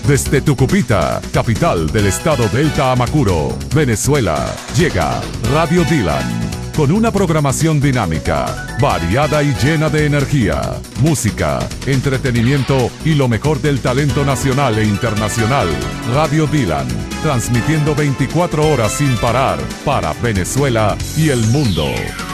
Desde Tucupita, capital del estado Delta Amacuro, Venezuela, llega Radio Dylan. Con una programación dinámica, variada y llena de energía, música, entretenimiento y lo mejor del talento nacional e internacional. Radio Dylan, transmitiendo 24 horas sin parar para Venezuela y el mundo.